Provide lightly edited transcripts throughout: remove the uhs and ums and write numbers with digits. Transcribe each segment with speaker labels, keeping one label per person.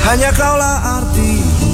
Speaker 1: hanya kaulah artiku.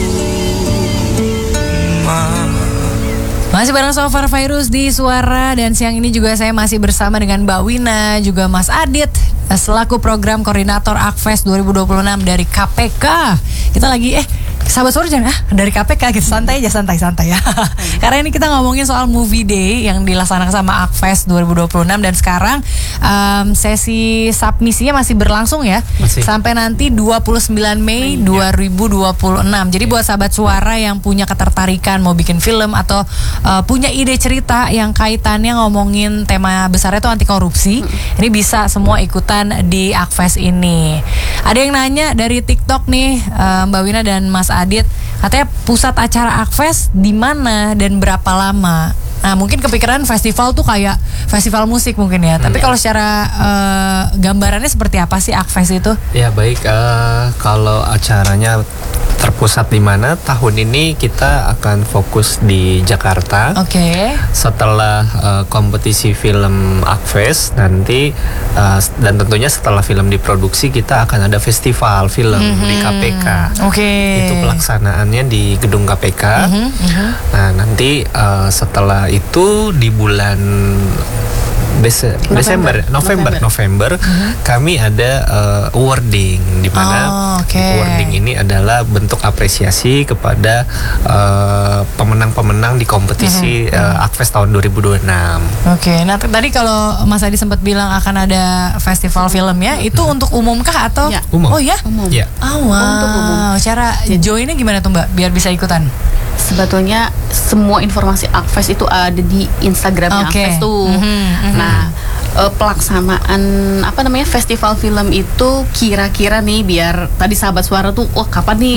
Speaker 2: Masih bareng Sofar Virus di Suara, dan siang ini juga saya masih bersama dengan Mbak Wina, juga Mas Adit selaku program koordinator Akfest 2026 dari KPK. Kita lagi sahabat suara jangan dari KPK gitu, santai aja, santai ya. Karena ini kita ngomongin soal movie day yang dilaksanakan sama Akfest 2026, dan sekarang sesi submisinya masih berlangsung ya. Sampai nanti 29 Mei 2026. Jadi buat sahabat suara yang punya ketertarikan mau bikin film atau punya ide cerita yang kaitannya ngomongin tema besarnya itu anti korupsi, ini bisa semua ikutan di Akfest ini. Ada yang nanya dari TikTok nih, Mbak Wina dan Mas Adit, katanya pusat acara Akfest di mana dan berapa lama? Nah, mungkin kepikiran festival tuh kayak festival musik mungkin ya. Tapi kalau secara gambarannya seperti apa sih Akfest itu?
Speaker 3: Ya baik, kalau acaranya terpusat di mana, tahun ini kita akan fokus di Jakarta.
Speaker 2: Oke.
Speaker 3: Setelah kompetisi film Akfest nanti, dan tentunya setelah film diproduksi, kita akan ada festival film di KPK.
Speaker 2: Oke.
Speaker 3: Itu pelaksanaannya di gedung KPK. Nah, nanti setelah itu di bulan November kami ada awarding, di mana awarding ini adalah bentuk apresiasi kepada pemenang-pemenang di kompetisi Akfest tahun 2026.
Speaker 2: Oke. Nah, tadi kalau Mas Adi sempat bilang akan ada festival film ya, itu untuk umum kah atau?
Speaker 4: Ya.
Speaker 3: Umum.
Speaker 2: Oh ya?
Speaker 4: Umum.
Speaker 3: Ya.
Speaker 2: Oh, wow.
Speaker 4: Untuk umum.
Speaker 2: Cara joinnya gimana tuh Mbak, biar bisa ikutan?
Speaker 4: Sebetulnya semua informasi Akfest itu ada di Instagramnya Akfest tuh. Nah, pelaksanaan festival film itu kira-kira nih, biar tadi sahabat suara tuh kapan nih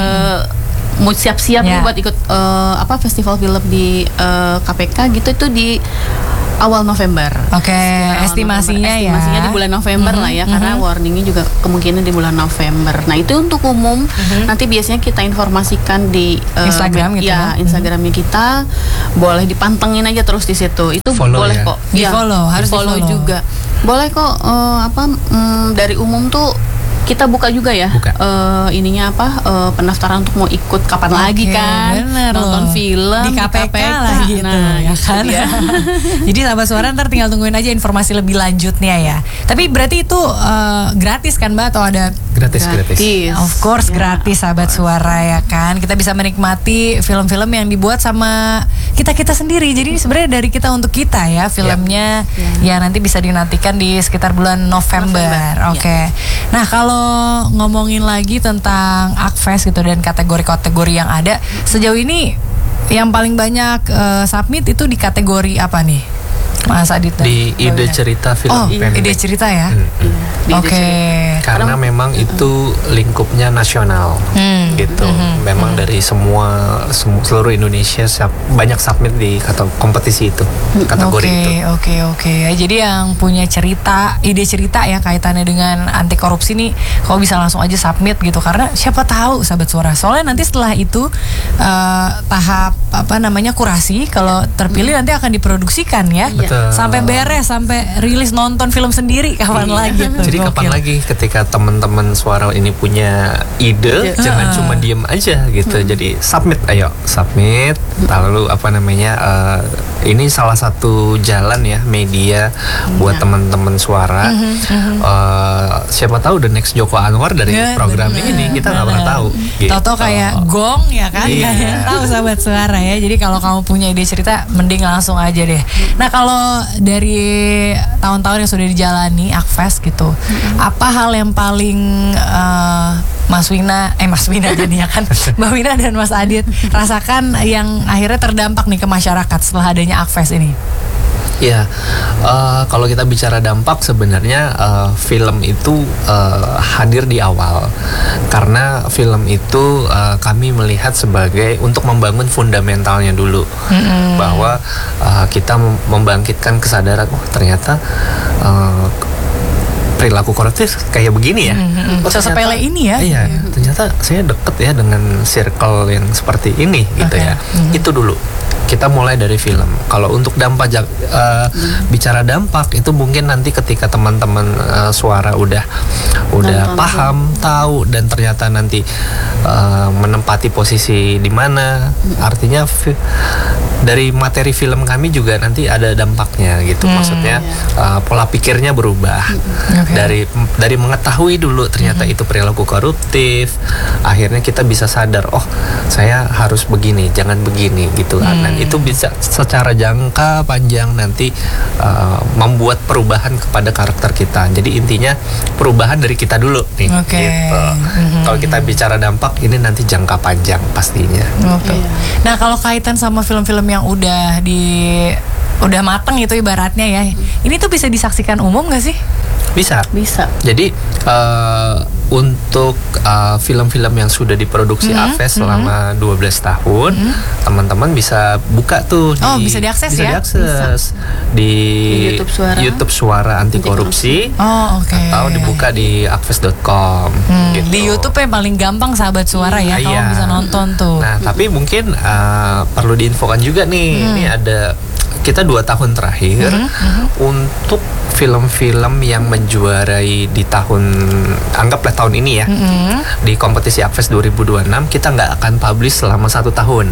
Speaker 4: mau siap-siap nih buat ikut festival film di KPK gitu, itu di awal November.
Speaker 2: Oke, estimasinya ya.
Speaker 4: Estimasinya di bulan November lah ya, karena warningnya juga kemungkinan di bulan November. Nah, itu untuk umum. Nanti biasanya kita informasikan di
Speaker 2: Instagram gitu ya.
Speaker 4: Instagramnya kita. Boleh dipantengin aja terus di situ. Itu
Speaker 3: follow
Speaker 4: boleh
Speaker 3: ya?
Speaker 4: kok.
Speaker 2: Di-follow, harus
Speaker 4: di-follow juga. Boleh kok. Dari umum tuh kita buka juga ya, pendaftaran untuk mau ikut kapan lagi kan, nonton film
Speaker 2: di KPK lah gitu,
Speaker 4: nah,
Speaker 2: ya kan. Jadi sahabat suara ntar tinggal tungguin aja informasi lebih lanjutnya ya. Tapi berarti itu gratis kan Mbak, atau ada?
Speaker 3: Gratis.
Speaker 2: Of course gratis sahabat suara ya kan. Kita bisa menikmati film-film yang dibuat sama kita sendiri. Jadi sebenarnya dari kita untuk kita ya filmnya. Ya nanti bisa dinantikan di sekitar bulan November. Oke. Nah, kalau ngomongin lagi tentang Akfest gitu dan kategori-kategori yang ada, sejauh ini yang paling banyak submit itu di kategori apa nih, Mas Adit?
Speaker 3: Di ide cerita film pendek.
Speaker 2: Ide cerita ya. Oke.
Speaker 3: Karena memang itu lingkupnya nasional, gitu. Memang dari seluruh Indonesia banyak submit di kompetisi itu, kategori itu.
Speaker 2: Oke. Jadi yang punya ide cerita ya kaitannya dengan anti korupsi nih, kalau bisa langsung aja submit gitu, karena siapa tahu sahabat suara. Soalnya nanti setelah itu tahap kurasi, kalau terpilih nanti akan diproduksikan ya.
Speaker 3: Betul.
Speaker 2: Sampai beres, sampai rilis nonton film sendiri kapan lagi tuh.
Speaker 3: Jadi kapan lagi ketika teman-teman suara ini punya ide, jangan cuma diem aja gitu. Jadi submit, lalu ini salah satu jalan ya, media buat teman-teman suara. Siapa tahu the next Joko Anwar dari program ini, kita nggak pernah tahu gitu.
Speaker 2: Tahu kayak gong ya kan, kalian tahu sahabat suara ya. Jadi kalau kamu punya ide cerita, mending langsung aja deh. Nah, kalau dari tahun-tahun yang sudah dijalani Akfest gitu, apa hal yang paling Mas Wina jadi ya kan, Mbak Wina dan Mas Adit rasakan yang akhirnya terdampak nih ke masyarakat setelah adanya Akfest ini?
Speaker 3: Ya, kalau kita bicara dampak, sebenarnya film itu hadir di awal, karena film itu kami melihat sebagai untuk membangun fundamentalnya dulu, bahwa kita membangkitkan kesadaran, ternyata perilaku koruptif kayak begini ya.
Speaker 2: Sepele ini ya.
Speaker 3: Iya, ternyata saya deket ya dengan circle yang seperti ini gitu ya. Itu dulu. kita mulai dari film. Kalau untuk bicara dampak itu mungkin nanti ketika teman-teman suara udah paham, tahu, dan ternyata nanti menempati posisi di mana, artinya dari materi film kami juga nanti ada dampaknya gitu. Maksudnya pola pikirnya berubah. Dari mengetahui dulu ternyata itu perilaku koruptif, akhirnya kita bisa sadar, oh saya harus begini, jangan begini gitu kan. Dan itu bisa secara jangka panjang nanti membuat perubahan kepada karakter kita. Jadi intinya perubahan dari kita dulu nih. Gitu. Kalau kita bicara dampak ini nanti jangka panjang pastinya.
Speaker 2: Nah, kalau kaitan sama film-film yang udah mateng gitu ibaratnya ya, ini tuh bisa disaksikan umum nggak sih?
Speaker 3: Bisa. Jadi untuk film-film yang sudah diproduksi AFES selama 12 tahun, teman-teman bisa buka tuh
Speaker 2: bisa diakses ya?
Speaker 3: Diakses di YouTube Suara Anti Korupsi. Atau dibuka di akfes.com gitu.
Speaker 2: Di YouTube yang paling gampang sahabat suara ya, kalau bisa nonton tuh.
Speaker 3: Nah, tapi mungkin perlu diinfokan juga nih, ini ada kita 2 tahun terakhir untuk film-film yang menjuarai di anggaplah tahun ini ya, di kompetisi AFES 2026 kita nggak akan publish selama 1 tahun.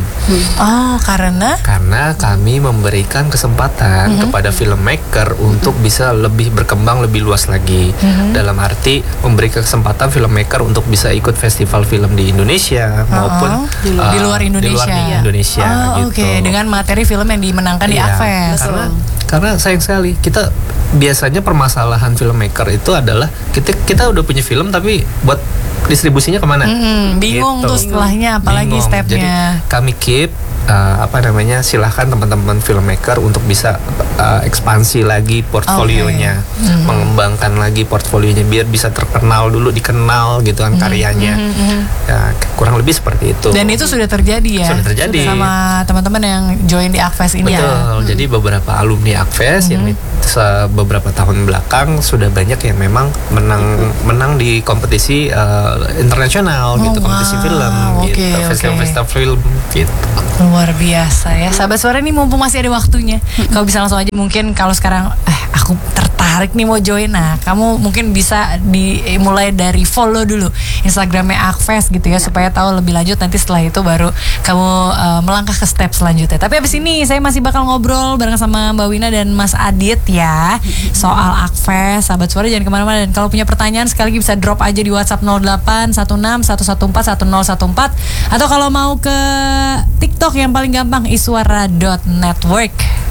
Speaker 3: Karena kami memberikan kesempatan kepada filmmaker untuk bisa lebih berkembang lebih luas lagi. Dalam arti memberikan kesempatan filmmaker untuk bisa ikut festival film di Indonesia maupun
Speaker 2: di luar Indonesia.
Speaker 3: Gitu.
Speaker 2: Dengan materi film yang dimenangkan di AFES.
Speaker 3: Karena sayang sekali kita biasanya permasalahan filmmaker itu adalah kita udah punya film tapi buat distribusinya kemana?
Speaker 2: Bingung tuh setelahnya, apalagi stepnya.
Speaker 3: Jadi kami keep silahkan teman-teman filmmaker untuk bisa ekspansi lagi portfolionya, mengembangkan lagi portfolionya biar bisa dikenal gitu kan karyanya. Ya, kurang lebih seperti itu.
Speaker 2: Dan itu sudah terjadi ya?
Speaker 3: Sudah terjadi.
Speaker 2: Sama teman-teman yang join di AFES ini.
Speaker 3: Betul. Jadi beberapa alumni AFES yang beberapa tahun belakang sudah banyak yang memang menang di kompetisi internasional gitu, kompetisi film gitu, festival film gitu.
Speaker 2: Luar biasa ya. Sahabat suara ini mumpung masih ada waktunya, kamu bisa langsung aja mungkin kalau sekarang aku tertarik nih mau join. Nah, kamu mungkin bisa dimulai dari follow dulu Instagramnya AFES gitu ya, supaya tahu lebih lanjut. Nanti setelah itu baru kamu melangkah ke step selanjutnya. Tapi abis ini saya masih bakal ngobrol bareng sama Mbak Wina dan Mas Adit ya soal AFES. Sahabat suara jangan kemana-mana, dan kalau punya pertanyaan sekali lagi bisa drop aja di WhatsApp 0816 114 1014, atau kalau mau ke TikTok yang paling gampang iswara.network.